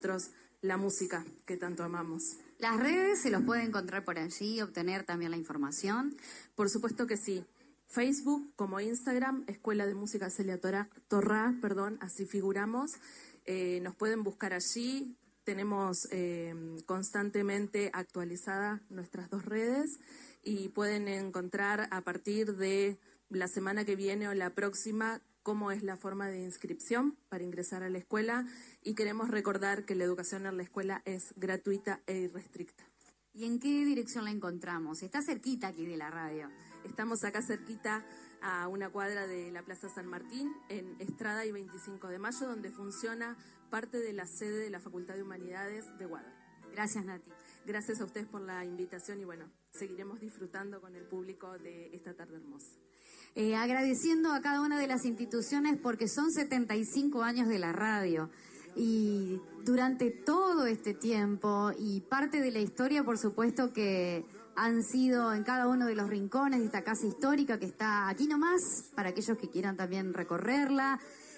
la música que tanto amamos. ¿Las redes se los puede encontrar por allí, obtener también la información? Por supuesto que sí. Facebook como Instagram, Escuela de Música Celia Torrá, así figuramos. Nos pueden buscar allí. Tenemos constantemente actualizadas nuestras dos redes y pueden encontrar a partir de la semana que viene o la próxima cómo es la forma de inscripción para ingresar a la escuela, y queremos recordar que la educación en la escuela es gratuita e irrestricta. ¿Y en qué dirección la encontramos? Está cerquita aquí de la radio. Estamos acá cerquita, a una cuadra de la Plaza San Martín, en Estrada y 25 de Mayo, donde funciona parte de la sede de la Facultad de Humanidades de Guadalajara. Gracias, Nati. Gracias a ustedes por la invitación y bueno, seguiremos disfrutando con el público de esta tarde hermosa. Agradeciendo a cada una de las instituciones porque son 75 años de la radio y durante todo este tiempo y parte de la historia, por supuesto, que han sido en cada uno de los rincones de esta casa histórica que está aquí nomás, para aquellos que quieran también recorrerla.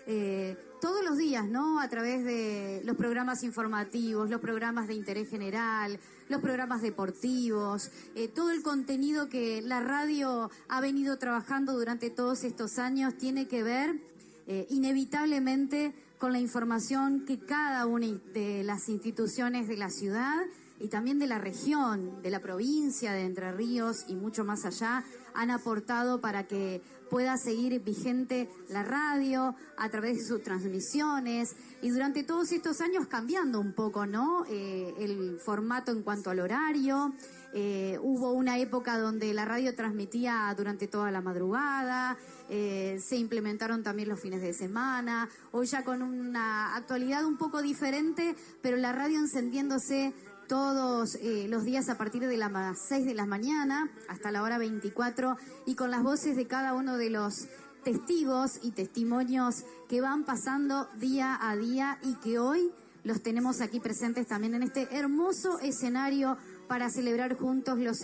Todos los días, ¿no? A través de los programas informativos, los programas de interés general, los programas deportivos, todo el contenido que la radio ha venido trabajando durante todos estos años tiene que ver inevitablemente con la información que cada una de las instituciones de la ciudad y también de la región, de la provincia de Entre Ríos y mucho más allá, han aportado para que pueda seguir vigente la radio a través de sus transmisiones y durante todos estos años cambiando un poco, ¿no? El formato en cuanto al horario. Hubo una época donde la radio transmitía durante toda la madrugada, se implementaron también los fines de semana, hoy ya con una actualidad un poco diferente, pero la radio encendiéndose todos los días a partir de las 6 de la mañana hasta la hora 24 y con las voces de cada uno de los testigos y testimonios que van pasando día a día y que hoy los tenemos aquí presentes también en este hermoso escenario para celebrar juntos los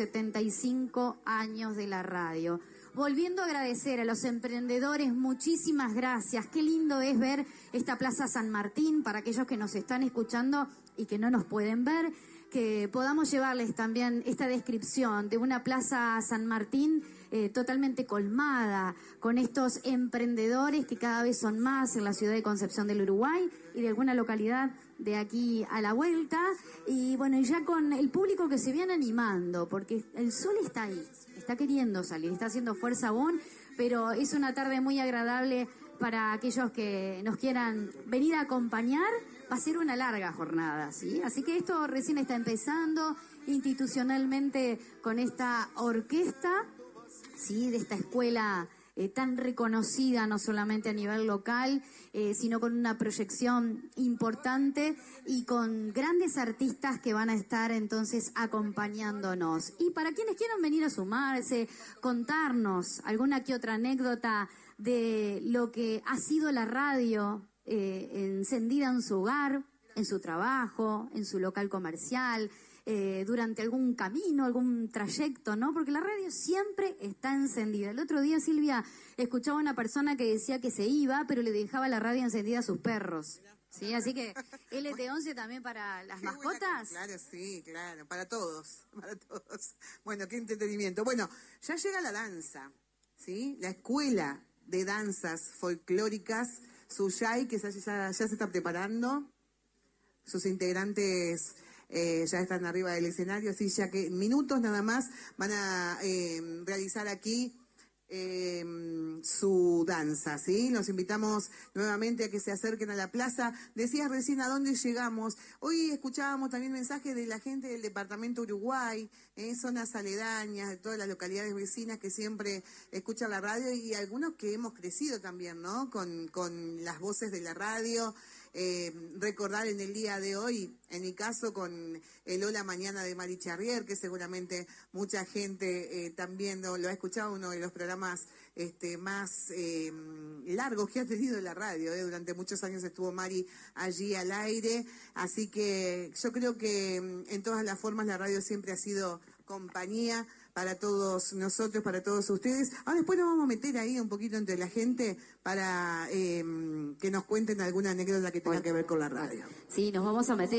75 años de la radio. Volviendo a agradecer a los emprendedores, muchísimas gracias. Qué lindo es ver esta Plaza San Martín para aquellos que nos están escuchando y que no nos pueden ver, que podamos llevarles también esta descripción de una Plaza San Martín totalmente colmada, con estos emprendedores que cada vez son más en la ciudad de Concepción del Uruguay y de alguna localidad de aquí a la vuelta. Y bueno, ya con el público que se viene animando, porque el sol está ahí, está queriendo salir, está haciendo fuerza aún, pero es una tarde muy agradable para aquellos que nos quieran venir a acompañar. Va a ser una larga jornada, ¿sí? Así que esto recién está empezando institucionalmente con esta orquesta, ¿sí? De esta escuela tan reconocida no solamente a nivel local, sino con una proyección importante y con grandes artistas que van a estar entonces acompañándonos. Y para quienes quieran venir a sumarse, contarnos alguna que otra anécdota de lo que ha sido la radio encendida en su hogar, en su trabajo, en su local comercial, durante algún camino, algún trayecto, ¿no? Porque la radio siempre está encendida. El otro día, Silvia, escuchaba a una persona que decía que se iba, pero le dejaba la radio encendida a sus perros. Sí, así que LT11 también para las mascotas. Claro, sí, claro, para todos, para todos. Bueno, qué entretenimiento. Bueno, ya llega la danza, ¿sí? La escuela de danzas folclóricas Suyay, que ya se está preparando. Sus integrantes ya están arriba del escenario, así ya que en minutos nada más van a realizar aquí su danza, ¿sí? Los invitamos nuevamente a que se acerquen a la plaza. Decías recién a dónde llegamos. Hoy escuchábamos también mensajes de la gente del departamento Uruguay, zonas aledañas, de todas las localidades vecinas que siempre escuchan la radio y algunos que hemos crecido también, ¿no? Con las voces de la radio. Recordar en el día de hoy, en mi caso, con el Hola Mañana de Mari Charrier, que seguramente mucha gente también lo ha escuchado, uno de los programas más largos que ha tenido la radio. Durante muchos años estuvo Mari allí al aire, así que yo creo que en todas las formas la radio siempre ha sido compañía para todos nosotros, para todos ustedes. Ahora después nos vamos a meter ahí un poquito entre la gente para que nos cuenten alguna anécdota que tenga que ver con la radio. Sí, nos vamos a meter.